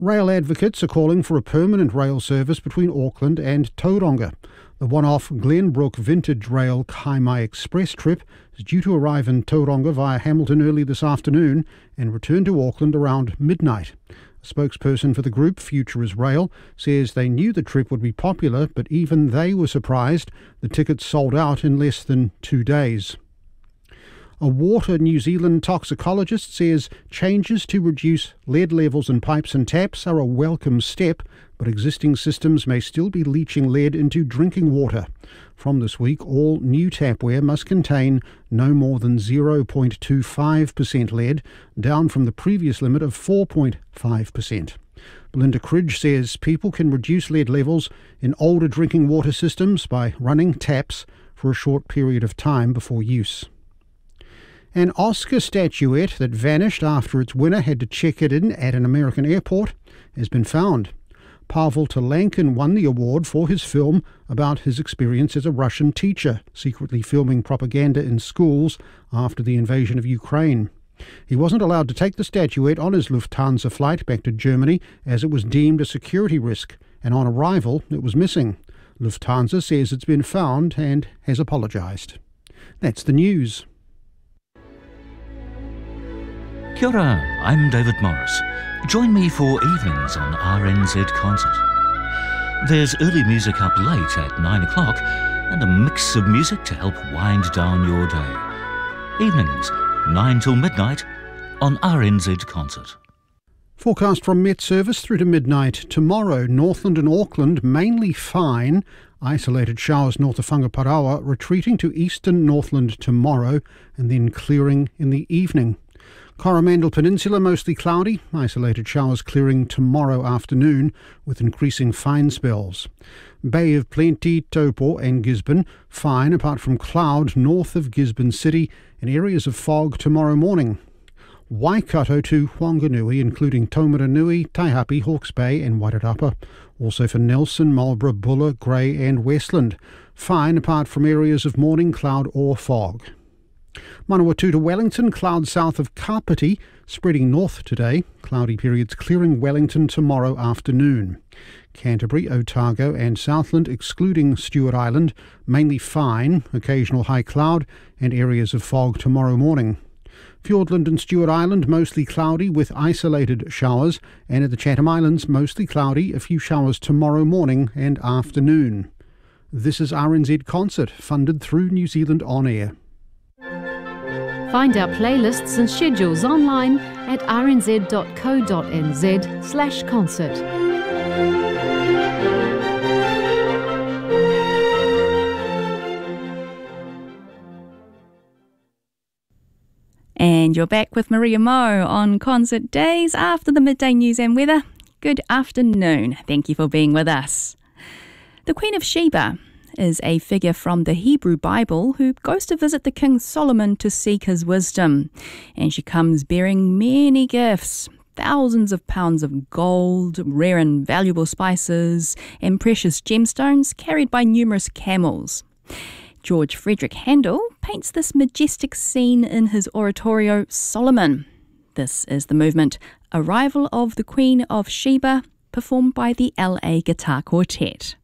Rail advocates are calling for a permanent rail service between Auckland and Tauranga. The one-off Glenbrook Vintage Rail Kaimai Express trip is due to arrive in Tauranga via Hamilton early this afternoon and return to Auckland around midnight. A spokesperson for the group, Future is Rail, says they knew the trip would be popular, but even they were surprised the tickets sold out in less than 2 days. A Water New Zealand toxicologist says changes to reduce lead levels in pipes and taps are a welcome step, but existing systems may still be leaching lead into drinking water. From this week, all new tapware must contain no more than 0.25% lead, down from the previous limit of 4.5%. Belinda Cridge says people can reduce lead levels in older drinking water systems by running taps for a short period of time before use. An Oscar statuette that vanished after its winner had to check it in at an American airport has been found. Pavel Telankin won the award for his film about his experience as a Russian teacher, secretly filming propaganda in schools after the invasion of Ukraine. He wasn't allowed to take the statuette on his Lufthansa flight back to Germany as it was deemed a security risk, and on arrival it was missing. Lufthansa says it's been found and has apologised. That's the news. Kia ora, I'm David Morris. Join me for evenings on RNZ Concert. There's early music up late at 9 o'clock and a mix of music to help wind down your day. Evenings, 9 till midnight on RNZ Concert. Forecast from Met Service through to midnight tomorrow. Northland and Auckland mainly fine. Isolated showers north of Whangaparaoa, retreating to eastern Northland tomorrow and then clearing in the evening. Coromandel Peninsula mostly cloudy, isolated showers clearing tomorrow afternoon with increasing fine spells. Bay of Plenty, Taupo and Gisborne fine apart from cloud north of Gisborne City and areas of fog tomorrow morning. Waikato to Whanganui, including Taumaranui, Taihape, Hawke's Bay and Wairarapa. Also for Nelson, Marlborough, Buller, Grey and Westland. Fine apart from areas of morning cloud or fog. Manawatu to Wellington, clouds south of Kapiti, spreading north today. Cloudy periods clearing Wellington tomorrow afternoon. Canterbury, Otago and Southland, excluding Stewart Island, mainly fine, occasional high cloud and areas of fog tomorrow morning. Fiordland and Stewart Island, mostly cloudy with isolated showers, and at the Chatham Islands, mostly cloudy, a few showers tomorrow morning and afternoon. This is RNZ Concert, funded through New Zealand On Air. Find our playlists and schedules online at rnz.co.nz/concert. And you're back with Maria Moe on Concert Days after the midday news and weather. Good afternoon. Thank you for being with us. The Queen of Sheba is a figure from the Hebrew Bible who goes to visit the King Solomon to seek his wisdom. And she comes bearing many gifts, thousands of pounds of gold, rare and valuable spices, and precious gemstones carried by numerous camels. George Frederick Handel paints this majestic scene in his oratorio Solomon. This is the movement Arrival of the Queen of Sheba, performed by the LA Guitar Quartet.